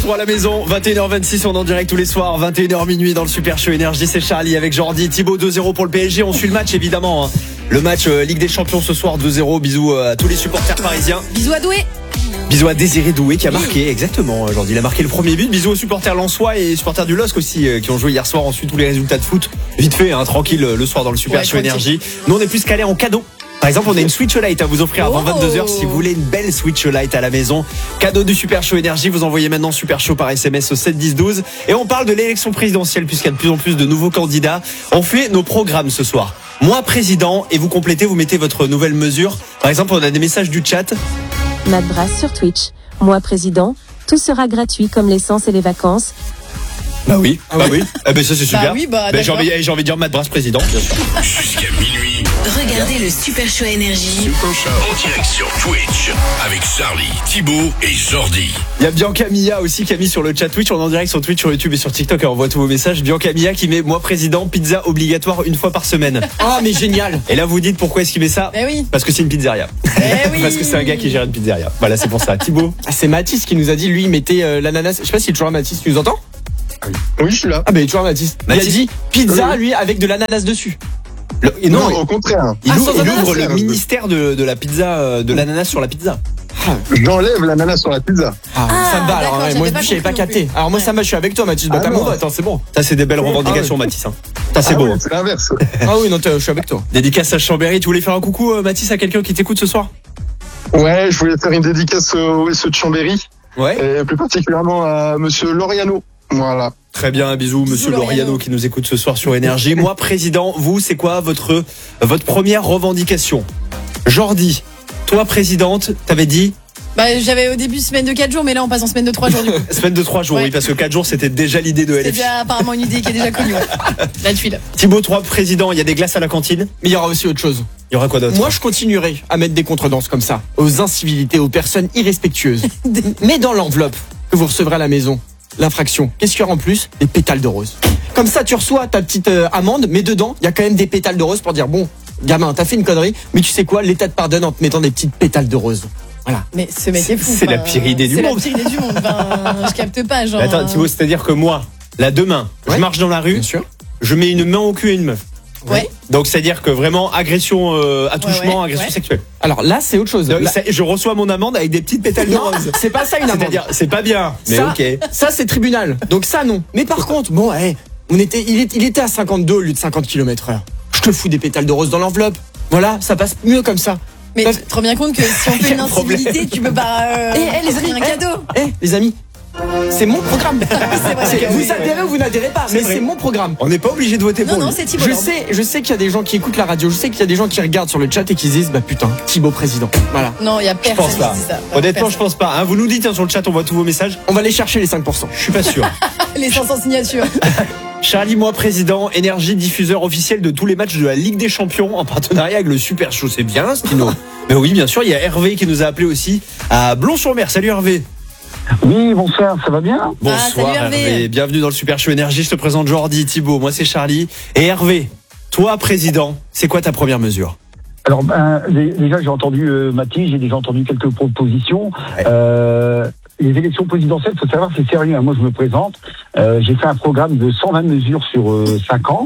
Pour à la maison, 21h26, on est en direct tous les soirs, 21h minuit dans le Super Show Énergie, c'est Charlie avec Jordi, Thibaut 2-0 pour le PSG, on suit le match évidemment, hein. Le match Ligue des Champions ce soir 2-0, bisous à tous les supporters parisiens. Bisous à Doué. Bisous à Désiré Doué qui a marqué, exactement, Jordi, il a marqué le premier but, bisous aux supporters lensois et supporters du LOSC aussi qui ont joué hier soir, on suit tous les résultats de foot, vite fait, hein, tranquille le soir dans le Super Show Énergie. Nous on est plus calés en cadeau. Par exemple, on a une Switch Lite à vous offrir avant 22h si vous voulez une belle Switch Lite à la maison. Cadeau du Super Show Énergie, vous envoyez maintenant Super Show par SMS au 7 10 12. Et on parle de l'élection présidentielle puisqu'il y a de plus en plus de nouveaux candidats. On fait nos programmes ce soir. Moi président et vous complétez, vous mettez votre nouvelle mesure. Par exemple, on a des messages du chat. Matt Brass sur Twitch. Moi président, tout sera gratuit comme l'essence et les vacances. Bah oui. Eh ben ça c'est super. J'ai envie de dire Matt Brass président. Bien sûr. Jusqu'à minuit. Regardez le Super Show Énergie. Super Show. En direct sur Twitch. Avec Charlie, Thibaut et Jordi. Il y a Bianca Mia aussi qui a mis sur le chat Twitch. On est en direct sur Twitch, sur YouTube et sur TikTok. Et on voit tous vos messages. Bianca Mia qui met moi président, pizza obligatoire une fois par semaine. Ah mais génial. Et là vous dites pourquoi est-ce qu'il met ça? Oui. Parce que c'est une pizzeria. Parce que c'est un gars qui gère une pizzeria. Voilà, c'est pour ça. Thibaut. C'est Mathis qui nous a dit, lui, il mettait l'ananas. Je sais pas s'il est toujours là, Mathis. Tu nous entends? Oui, je suis là. Ah, bah, il est toujours là, Mathis. Il a dit pizza, lui, avec de l'ananas dessus. Non, au contraire. Il ouvre le ministère de la pizza, de l'ananas sur la pizza. J'enlève l'ananas sur la pizza. Ça me va, alors, moi, je n'avais pas capté. Alors, moi, ça me va, je suis avec toi, Mathis. Bah, t'as mon vote, c'est bon. Ça, c'est des belles revendications, Mathis. Ça, c'est beau. Ouais, c'est l'inverse. Ah oui, non, je suis avec toi. Dédicace à Chambéry. Tu voulais faire un coucou, Mathis, à quelqu'un qui t'écoute ce soir? Ouais, je voulais faire une dédicace au SE de Chambéry. Ouais. Et plus particulièrement à monsieur Loriano. Voilà. Très bien, bisous monsieur Loriano qui nous écoute ce soir sur Énergie. Moi, président, vous, c'est quoi votre première revendication? Jordi, toi, présidente, t'avais dit? J'avais au début semaine de 4 jours, mais là on passe en semaine de 3 jours du coup. Semaine de 3 jours, oui, parce que 4 jours c'était déjà l'idée de LFI. C'est déjà apparemment une idée qui est déjà connue. La tuile. Thibaut, toi, président, il y a des glaces à la cantine? Mais il y aura aussi autre chose. Il y aura quoi d'autre? Moi, je continuerai à mettre des contredanses comme ça, aux incivilités, aux personnes irrespectueuses. Mais dans l'enveloppe que vous recevrez à la maison, l'infraction, qu'est-ce qu'il y aura en plus? Des pétales de rose. Comme ça, tu reçois ta petite amende, mais dedans, il y a quand même des pétales de rose pour dire, bon, gamin, t'as fait une connerie, mais tu sais quoi, l'État te pardonne en te mettant des petites pétales de rose. Voilà. Mais ce mec est fou. C'est la pire idée du monde. C'est la pire idée du monde. Je capte pas, genre. Attends, Thibaut, c'est-à-dire que moi, là, demain, je marche dans la rue, bien sûr. Je mets une main au cul à une meuf. Ouais. Donc, c'est-à-dire que vraiment, agression, attouchement, agression sexuelle. Alors là, c'est autre chose. Donc, je reçois mon amende avec des petites pétales de rose. C'est pas ça une amende. C'est-à-dire, c'est pas bien. Mais ça, ok. Ça, c'est tribunal. Donc ça, non. Mais par contre, bon, il était à 52 au lieu de 50 km/h. Je te fous des pétales de rose dans l'enveloppe. Voilà, ça passe mieux comme ça. Mais tu te rends bien compte que si on fait une incivilité, tu peux pas les amis, un cadeau. Les amis, c'est mon programme. C'est vrai. Vous adhérez ou vous n'adhérez pas, mais c'est mon programme. On n'est pas obligé de voter pour lui. Non, c'est Thibaut. Je sais qu'il y a des gens qui écoutent la radio, je sais qu'il y a des gens qui regardent sur le chat et qui se disent, bah putain, Thibaut président. Voilà. Non, il y a personne qui dit ça. Honnêtement, je pense pas. Vous nous dites sur le chat, on voit tous vos messages. On va aller chercher les 5%. Je suis pas sûr. Les 500 signatures. Charlie, moi, président, Énergie, diffuseur officiel de tous les matchs de la Ligue des Champions en partenariat avec le Super Show. C'est bien, Stino. Mais oui, bien sûr, il y a Hervé qui nous a appelé aussi à Blon-sur-Mer. Salut Hervé. Oui, bonsoir, ça va bien? Bonsoir salut Hervé. Bienvenue dans le Super Show Énergie. Je te présente Jordi, Thibaut. Moi, c'est Charlie. Et Hervé, toi, président, c'est quoi ta première mesure? Alors, déjà, j'ai entendu Mathis, j'ai déjà entendu quelques propositions. Ouais. Les élections présidentielles, faut savoir, c'est sérieux. Moi, je me présente. J'ai fait un programme de 120 mesures sur 5 ans.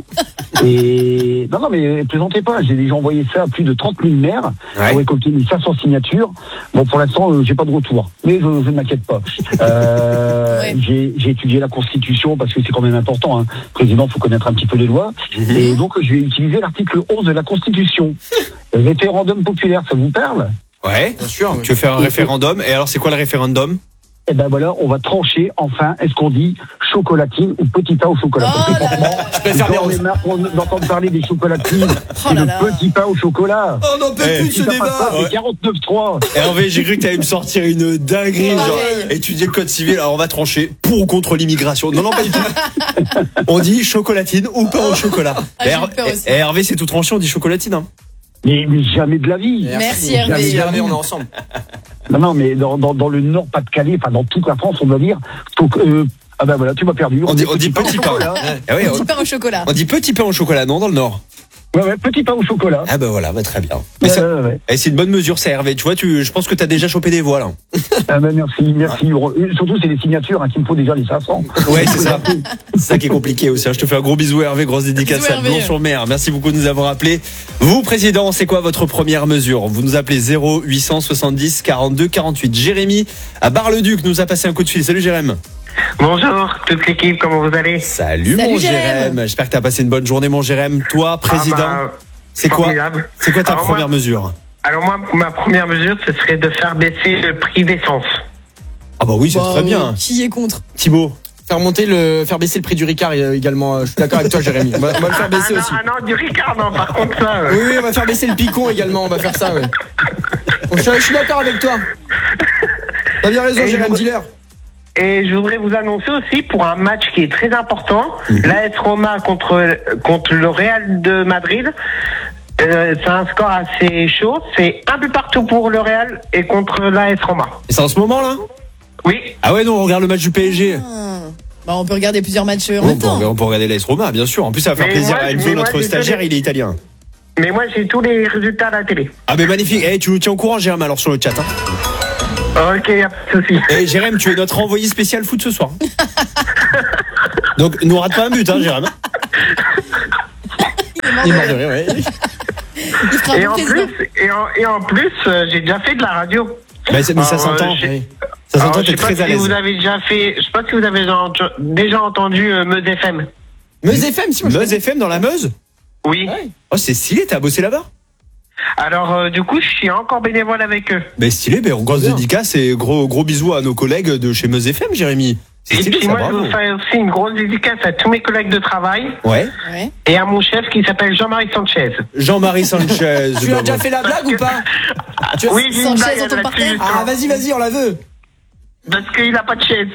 Et non, mais plaisantez pas. J'ai déjà envoyé ça à plus de 30 000 maires pour récolter 500 signatures. Bon, pour l'instant, j'ai pas de retour, mais je ne m'inquiète pas. J'ai étudié la Constitution parce que c'est quand même important. Hein. Président, faut connaître un petit peu les lois. Et donc, je vais utiliser l'article 11 de la Constitution. Référendum populaire, ça vous parle? Ouais, bien sûr. Tu veux faire un référendum. Et alors, c'est quoi le référendum? Eh ben voilà, on va trancher enfin, est-ce qu'on dit chocolatine ou petit pain au chocolat? Oh là là. Je préfère j'en ai marre d'entendre parler des chocolatines et là le là. petit pain au chocolat. On n'en peut plus de ce Si ça passe débat. pas, c'est 49.3. Hervé, j'ai cru que t'allais me sortir une dinguerie, Ouais. genre étudier le code civil. Alors on va trancher pour ou contre l'immigration. Non, pas du tout. On dit chocolatine ou pain au chocolat. J'ai eu peur aussi. Hervé, c'est tout tranché, on dit chocolatine. Hein. Mais jamais de la vie. Merci Jamais Hervé. de la Hervé, vie. on est ensemble. Non, mais dans le Nord Pas-de-Calais, enfin dans toute la France, on doit dire. Donc, ah ben voilà, tu m'as perdu. On dit petit pain. au chocolat. Ah oui, Petit pain au chocolat. on dit petit pain au chocolat, non, dans le Nord. Ouais, petit pain au chocolat. Ah bah voilà, bah très bien. Mais Ouais, ça, ouais. eh, c'est une bonne mesure, ça, Hervé. Tu vois, je pense que t'as déjà chopé des voix là. Ah ben merci. Surtout, c'est les signatures qu'il me faut déjà les 500. Ouais, c'est ça. C'est ça qui est compliqué aussi. Je te fais un gros bisou, Hervé. Grosse dédicace Bisous, à Hervé. Blanc-sur-Mer. Merci beaucoup de nous avoir appelés. Vous, président, c'est quoi votre première mesure? Vous nous appelez 0870 42 48. Jérémy à Bar-le-Duc nous a passé un coup de fil. Salut, Jérémy. Bonjour toute l'équipe, comment vous allez? Salut mon Salut, Jérémy. J'espère que t'as passé une bonne journée, mon Jérémy. Toi, président, c'est quoi formidable. C'est quoi ta Alors, première mesure? Alors moi, ma première mesure, ce serait de faire baisser le prix d'essence. Ah bah oui, c'est Bah, très bien. Qui est contre? Thibaut. Faire baisser le prix du Ricard également. Je suis d'accord avec toi, Jérémy. On va le faire baisser aussi. Non, du Ricard, non, par contre ça... Oui, on va faire baisser le picon également. On va faire ça, ouais. Bon, je suis d'accord avec toi. T'as bien raison, Et Jérémy Diller. Et je voudrais vous annoncer aussi pour un match qui est très important, l'AS Roma contre le Real de Madrid. C'est un score assez chaud. C'est un but partout pour le Real et contre l'AS Roma. Et c'est en ce moment là? Oui. Ah ouais, non, on regarde le match du PSG. Bah, on peut regarder plusieurs matchs en On même peut, temps. on peut regarder l'AS Roma, bien sûr. En plus, ça va faire Mais plaisir moi, à Enzo, mais moi, notre désolé. stagiaire, il est italien. Mais moi, j'ai tous les résultats à la télé. Ah mais magnifique. Eh, tu nous tiens au courant, Jérémy, alors sur le chat. Ok, y a pas de souci. Eh, Jérémy, tu es notre envoyé spécial foot ce soir. Donc, nous rate pas un but, hein, Jérémy. Il est mort de rire, ouais. Il fera Et un en président. plus, j'ai déjà fait de la radio. Bah, mais ça Alors, s'entend. j'ai- Ça Alors, s'entend, je t'es sais pas très à si vous l'aise. avez déjà fait. Je sais pas si vous avez déjà entendu Meuse FM. Meuse FM, si moi je Meuse FM dans la Meuse? Oui. Oh, c'est stylé, t'as bossé là-bas? Alors du coup, je suis encore bénévole avec eux. Mais stylé, mais grosse dédicace et gros bisous à nos collègues de chez Meuse FM, Jérémy. C'est Et stylé, puis ça, moi, je bravo. vous fais aussi une grosse dédicace à tous mes collègues de travail Ouais. Ouais. et à mon chef qui s'appelle Jean-Marie Sanchez. Jean-Marie Sanchez. Tu as déjà fait la blague ou pas? Oui, j'ai une Sanchez blague en ton là-dessus, parterre. justement. Ah, vas-y, on la veut. Parce qu'il a pas de chaise.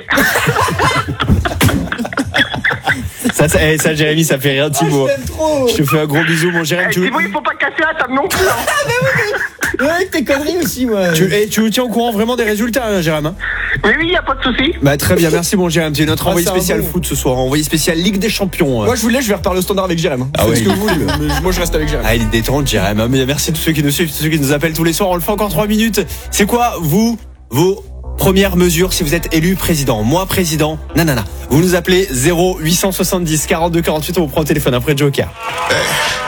Ça, Jérémy, ça fait rien, Thibaut. Je t'aime trop. Je te fais un gros bisou, mon Jérémy. Eh, Thibaut, il faut pas casser la table non plus. Hein. Ouais, tes conneries aussi, ouais. Tu nous tiens au courant vraiment des résultats, hein, Jérémy, hein? Oui, y a pas de souci. Bah très bien, merci mon Jérémy. Tu es notre envoyé c'est un spécial bon. foot ce soir, envoyé spécial Ligue des Champions. Moi, je voulais, je vais reparler au standard avec Jérémy. Ah Faites ouais, ce que il- vous voulez. Mais moi, je reste avec Jérémy. Ah, il est détente, Jérémy. Mais merci à tous ceux qui nous suivent, tous ceux qui nous appellent tous les soirs. On le fait encore 3 minutes. C'est quoi, vous, vos premières mesures si vous êtes élu président? Moi, président, nanana. Vous nous appelez 0870 42 48. On vous prend au téléphone après Joker.